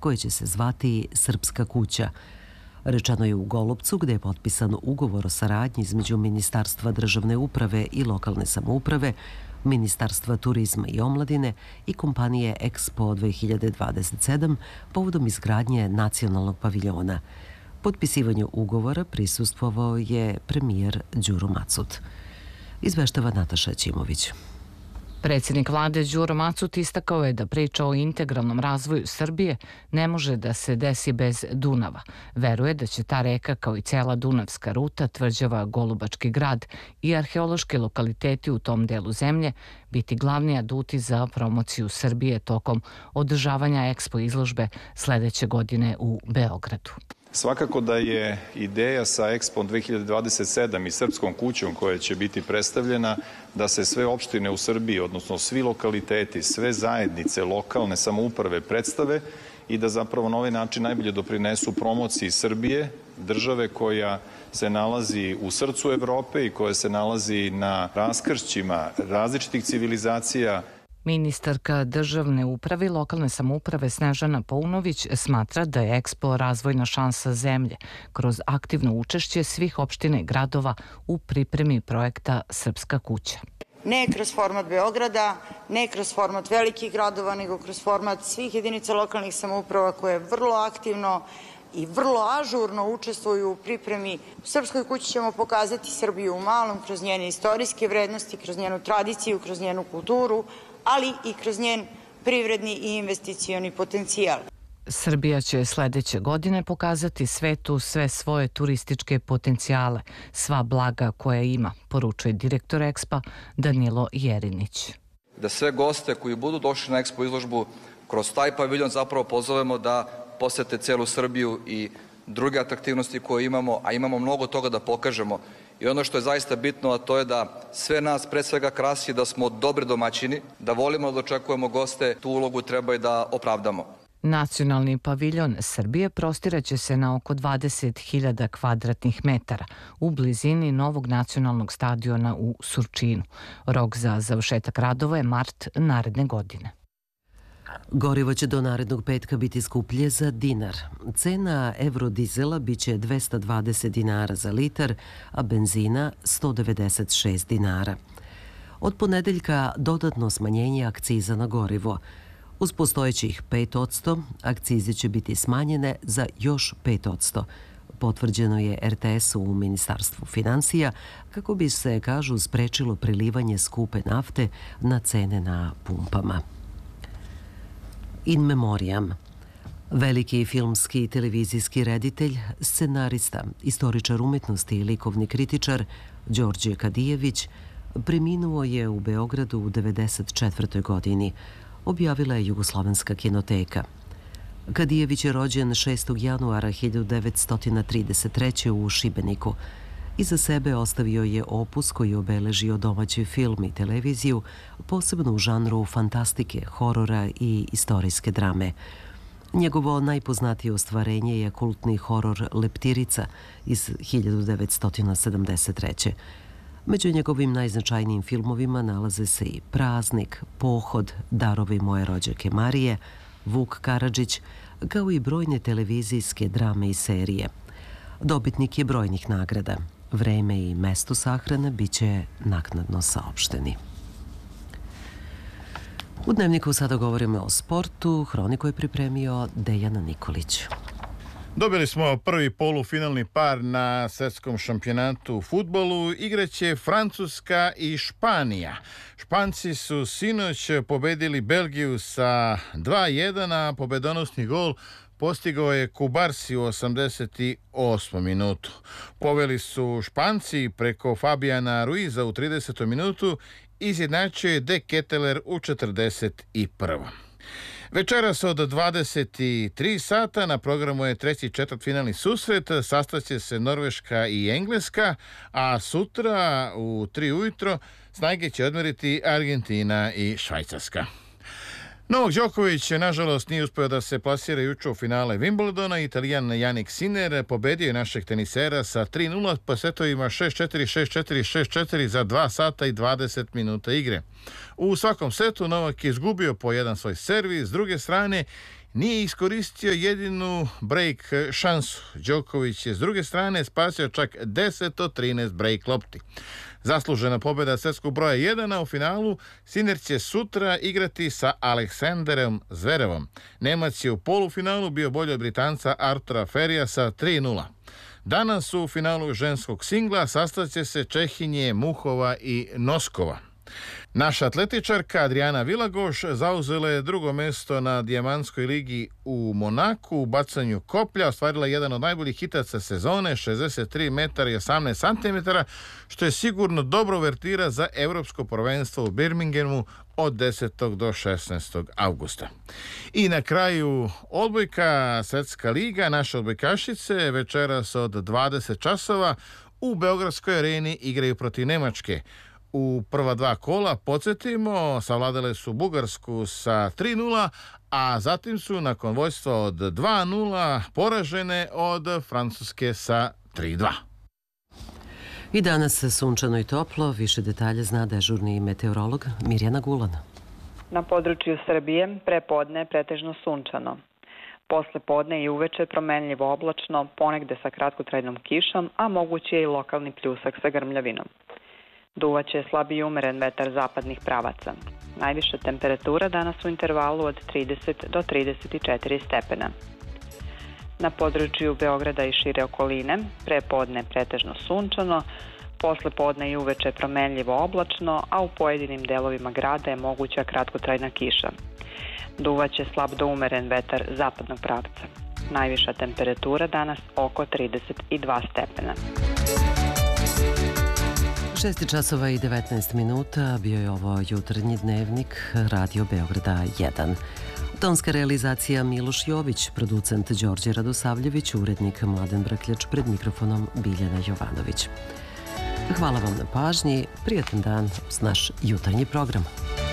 koje će se zvati Srpska kuća. Rečeno je u Golupcu, gde je potpisan ugovor o saradnji između Ministarstva državne uprave i lokalne samouprave, Ministarstva turizma i omladine i kompanije Expo 2027 povodom izgradnje nacionalnog paviljona. Potpisivanju ugovora prisustvovao je premijer Đuro Macut. Izveštava Nataša Ćimović. Predsjednik vlade Đuro Macut istakao je da priča o integralnom razvoju Srbije ne može da se desi bez Dunava. Veruje da će ta reka, kao i cela Dunavska ruta, tvrđava Golubački grad i arheološki lokaliteti u tom delu zemlje biti glavni aduti za promociju Srbije tokom održavanja Expo izložbe sledeće godine u Beogradu. Svakako da je ideja sa Expo 2027 i Srpskom kućom koja će biti predstavljena da se sve opštine u Srbiji, odnosno svi lokaliteti, sve zajednice, lokalne samouprave predstave i da zapravo na ovaj način najbolje doprinesu promociji Srbije, države koja se nalazi u srcu Evrope i koja se nalazi na raskršćima različitih civilizacija. Ministarka državne uprave i lokalne samouprave Snežana Paunović smatra da je Expo razvojna šansa zemlje kroz aktivno učešće svih opština i gradova u pripremi projekta Srpska kuća. Ne kroz format Beograda, ne kroz format velikih gradova, nego kroz format svih jedinica lokalnih samouprava koje vrlo aktivno i vrlo ažurno učestvuju u pripremi. U Srpskoj kući ćemo pokazati Srbiju u malom kroz njene istorijske vrednosti, kroz njenu tradiciju, kroz njenu kulturu, ali i kroz njen privredni i investicioni potencijal. Srbija će sledeće godine pokazati svetu sve svoje turističke potencijale, sva blaga koja ima, poručuje direktor Expa Danilo Jerinić. Da sve goste koji budu došli na Expo izložbu kroz taj paviljon zapravo pozovemo da posete celu Srbiju i druge atraktivnosti koje imamo, a imamo mnogo toga da pokažemo. I ono što je zaista bitno, a to je da sve nas pre svega krasi da smo dobri domaćini, da volimo da očekujemo goste, tu ulogu treba i da opravdamo. Nacionalni paviljon Srbije prostiraće se na oko 20.000 kvadratnih metara u blizini novog nacionalnog stadiona u Surčinu. Rok za završetak radova je mart naredne godine. Gorivo će do narednog petka biti skuplje za dinar. Cena eurodizela biće 220 dinara za litar, a benzina 196 dinara. Od ponedeljka dodatno smanjenje akciza na gorivo. Uz postojećih 5%, akcize će biti smanjene za još 5%. Potvrđeno je RTS-u u Ministarstvu finansija kako bi se, kažu, sprečilo prelivanje skupe nafte na cene na pumpama. In memoriam. Veliki filmski i televizijski reditelj, scenarista, istoričar umetnosti i likovni kritičar Đorđe Kadijević preminuo je u Beogradu u 94. godini, objavila je Jugoslovenska kinoteka. Kadijević je rođen 6. januara 1933. u Šibeniku. Iza sebe ostavio je opus koji je obeležio domaći film i televiziju, posebno u žanru fantastike, horora i istorijske drame. Njegovo najpoznatije ostvarenje je kultni horor Leptirica iz 1973. Među njegovim najznačajnijim filmovima nalaze se i Praznik, Pohod, Darovi moje rođake Marije, Vuk Karadžić, kao i brojne televizijske drame i serije. Dobitnik je brojnih nagrada. Vreme i mesto sahrane biće naknadno saopšteni. U Dnevniku sada govorimo o sportu. Hroniku je pripremio Dejan Nikolić. Dobili smo prvi polufinalni par na svetskom šampionatu u fudbalu. Igraće Francuska i Španija. Španci su sinoć pobedili Belgiju sa 2:1, a pobedonosni gol postigao je Kubarsi u 88. minutu. Poveli su Španci preko Fabiana Ruiza u 30. minutu, izjednačio je De Ketteler u 41. Večeras od 23 sata na programu je treći četvrtfinalni susret, sastaće se Norveška i Engleska, a sutra u 3 ujutro snage će odmeriti Argentina i Švajcarska. Novak Đoković, nažalost, nije uspeo da se plasira juče u finale Wimbledona. Italijan Jannik Sinner pobedio je našeg tenisera sa 3:0 po setovima 6:4, 6:4, 6:4 za 2 sata i 20 minuta igre. U svakom setu Novak je izgubio po jedan svoj servis. S druge strane, nije iskoristio jedinu break šansu. Đoković je s druge strane spasio čak 10 od 13 break lopti. Zaslužena pobjeda svetskog broja 1, a u finalu Sinner će sutra igrati sa Aleksanderom Zverevom. Nemac je u polufinalu bio bolji od Britanca Artura Ferija sa 3:0. Danas u finalu ženskog singla sastaće se Čehinje Muhova i Noskova. Naša atletičarka Adriana Vilagoš zauzela je drugo mesto na Dijamantskoj ligi u Monaku u bacanju koplja, ostvarila jedan od najboljih hitaca sezone, 63 metara i 18 centimetara, što je sigurno dobro uvertira za evropsko prvenstvo u Birminghamu od 10. do 16. avgusta. I na kraju odbojka, Svetska liga, naše odbojkašice večeras od 20 časova u Beogradskoj areni igraju protiv Nemačke. U prva dva kola, podsjetimo, savladale su Bugarsku sa 3:0, a zatim su nakon vođstva od 2:0 poražene od Francuske sa 3:2. I danas sunčano i toplo, više detalja zna dežurni meteorolog Mirjana Gulana. Na području Srbije prepodne pretežno sunčano. Posle podne i uveče promenljivo oblačno, ponegde sa kratkotrajnom kišom, a moguće je i lokalni pljusak sa grmljavinom. Duvaće slab i umeren vetar zapadnih pravaca. Najviša temperatura danas u intervalu od 30 do 34 stepena. Na području Beograda i šire okoline prepodne pretežno sunčano, posle podne i uveče promenljivo oblačno, a u pojedinim delovima grada je moguća kratkotrajna kiša. Duvaće slab do umeren vetar zapadnog pravca. Najviša temperatura danas oko 32 stepena. 6 časova i 19 minuta bio je ovo jutarnji dnevnik Radio Beograda 1. Tonska realizacija Miloš Jović, producent Đorđe Radosavljević, urednik Mladen Brkljač, pred mikrofonom Biljana Jovanović. Hvala vam na pažnji, prijatan dan uz naš jutarnji program.